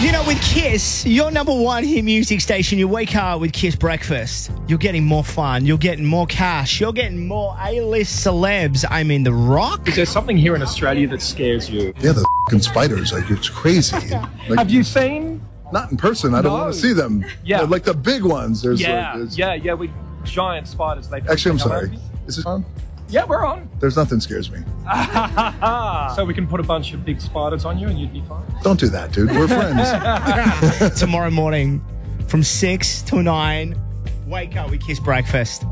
You know, with Kiss, your number one hit music station, you wake up with Kiss Breakfast. You're getting more fun. You're getting more cash. You're getting more A-list celebs. I mean, The Rock. Is there something here in Australia that scares you? Yeah, the f***ing spiders. Like, it's crazy. Like, Have you seen? Not in person. I don't want to see them. Yeah. Like the big ones. There's Yeah. We giant spiders. Actually, I'm sorry. Is it on? Yeah, we're on. There's nothing scares me. So we can put a bunch of big spiders on you and you'd be fine. Don't do that, dude. We're friends. Tomorrow morning from 6 to 9, wake up with Kiss Breakfast.